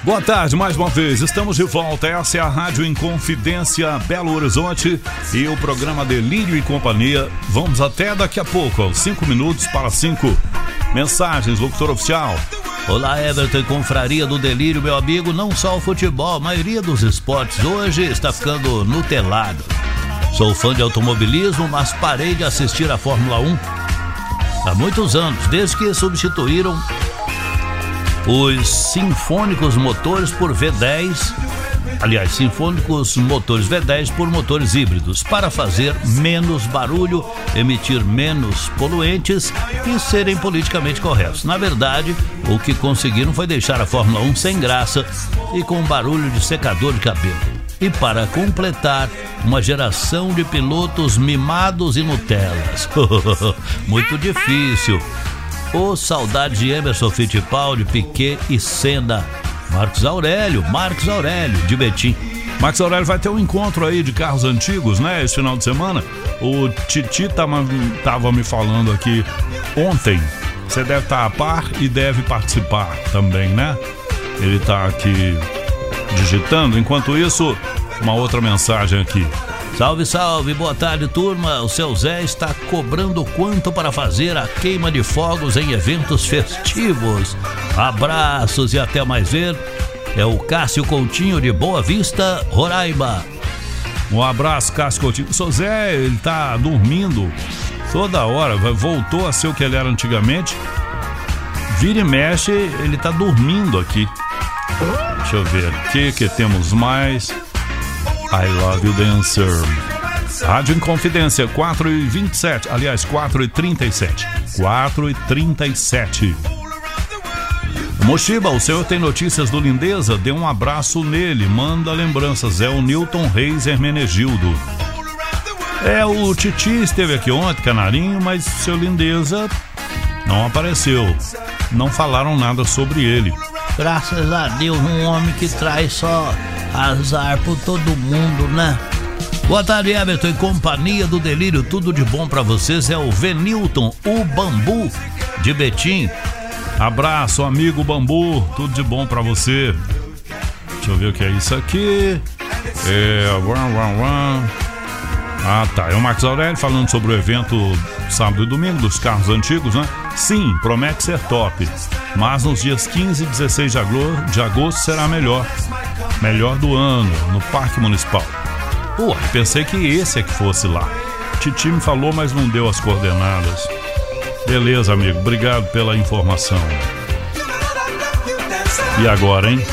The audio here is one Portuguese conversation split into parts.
Boa tarde, mais uma vez, estamos de volta. Essa é a Rádio Inconfidência Belo Horizonte e o programa Delírio e Companhia. Vamos até daqui a pouco, aos 5 minutos para 5. Mensagens, locutor oficial. Olá, Everton e confraria do Delírio, meu amigo. Não só o futebol, a maioria dos esportes hoje está ficando nutelado. Sou fã de automobilismo, mas parei de assistir a Fórmula 1 há muitos anos, desde que substituíram os sinfônicos motores por V10, aliás, sinfônicos motores V10 por motores híbridos, para fazer menos barulho, emitir menos poluentes e serem politicamente corretos. Na verdade, o que conseguiram foi deixar a Fórmula 1 sem graça e com barulho de secador de cabelo. E para completar, uma geração de pilotos mimados e Nutelas. Muito difícil. Saudade de Emerson Fittipaldi, Piquet e Senna. Marcos Aurélio, de Betim. Marcos Aurélio vai ter um encontro aí de carros antigos, né? Esse final de semana. O Titi tava me falando aqui ontem. Você deve estar a par e deve participar também, né? Ele tá aqui digitando. Enquanto isso, uma outra mensagem aqui. Salve, salve, boa tarde, turma. O seu Zé está cobrando quanto para fazer a queima de fogos em eventos festivos. Abraços e até mais ver. É o Cássio Coutinho de Boa Vista, Roraima. Um abraço, Cássio Coutinho. O seu Zé, ele tá dormindo toda hora, voltou a ser o que ele era antigamente. Vira e mexe, ele tá dormindo aqui. Deixa eu ver aqui, que temos mais. I Love You Dancer. Rádio Inconfidência, 4h27. Aliás, 4h37. 4h37. Moshiba, o senhor tem notícias do Lindeza? Dê um abraço nele. Manda lembranças. É o Newton Reis Hermenegildo. O Titi esteve aqui ontem, Canarinho, mas seu Lindeza não apareceu. Não falaram nada sobre ele. Graças a Deus, um homem que traz só azar por todo mundo, né? Boa tarde, Everton e companhia do Delírio, tudo de bom pra vocês. É o Venilton, o Bambu de Betim. Abraço, amigo Bambu, tudo de bom pra você. Deixa eu ver o que é isso aqui. É o Marcos Aurélio falando sobre o evento sábado e domingo dos carros antigos, né? Sim, promete ser top, mas nos dias 15 e 16 de agosto será melhor do ano, no Parque Municipal. Pensei que esse é que fosse lá. Titi me falou, mas não deu as coordenadas. Beleza, amigo, obrigado pela informação. E agora, hein?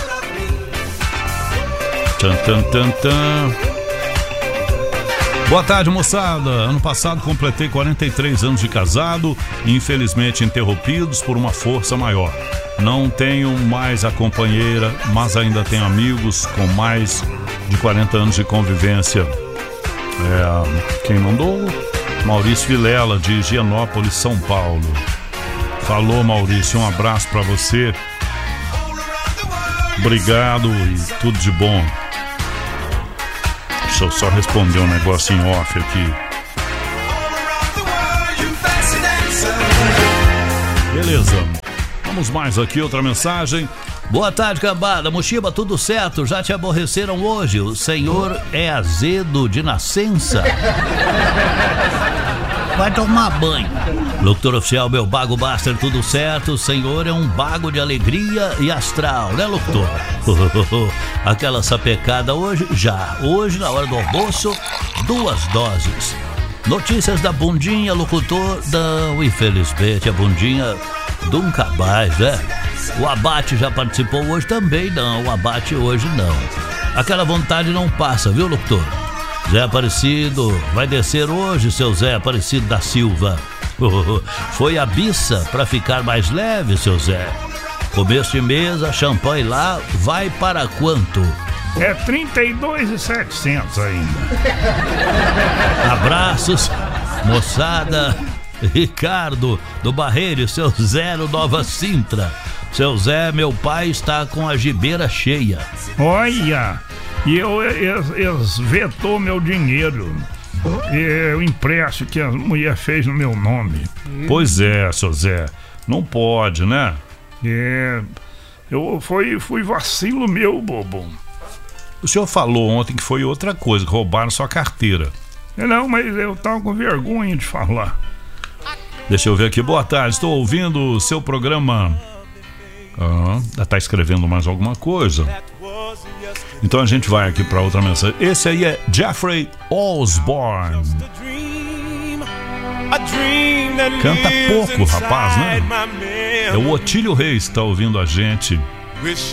Boa tarde, moçada. Ano passado completei 43 anos de casado, infelizmente interrompidos por uma força maior. Não tenho mais a companheira, mas ainda tenho amigos com mais de 40 anos de convivência. Quem mandou? Maurício Vilela, de Higienópolis, São Paulo. Falou, Maurício, um abraço pra você. Obrigado e tudo de bom. Deixa eu só responder um negócio em off aqui. Beleza. Vamos mais aqui, outra mensagem. Boa tarde, cambada. Moshiba, tudo certo? Já te aborreceram hoje? O senhor é azedo de nascença? Vai tomar banho. Locutor oficial, meu bago Buster, tudo certo? O senhor é um bago de alegria e astral, né, locutor? Aquela sapecada hoje? Já. Hoje, na hora do almoço, 2 doses. Notícias da bundinha, locutor? Não, infelizmente, a bundinha de um cabaz, né? O Abate já participou hoje também? Não, o Abate hoje não. Aquela vontade não passa, viu, locutor? Zé Aparecido, vai descer hoje, seu Zé Aparecido da Silva. Foi a biça pra ficar mais leve, seu Zé. Começo de mesa, champanhe lá, vai para quanto? É 32.700 ainda. Abraços, moçada. Ricardo do Barreiro, seu Zé no Nova Sintra. Seu Zé, meu pai está com a gibeira cheia. Olha, e eles vetou meu dinheiro. O empréstimo que a mulher fez no meu nome. Pois é, seu Zé, não pode, né? Fui vacilo meu, bobo. O senhor falou ontem que foi outra coisa, que roubaram sua carteira. Não, mas eu tava com vergonha de falar. Deixa eu ver aqui. Boa tarde, estou ouvindo o seu programa. Tá escrevendo mais alguma coisa. Então a gente vai aqui para outra mensagem. Esse aí é Jeffrey Osborne. Canta pouco, rapaz, né? É o Otílio Reis que tá ouvindo a gente.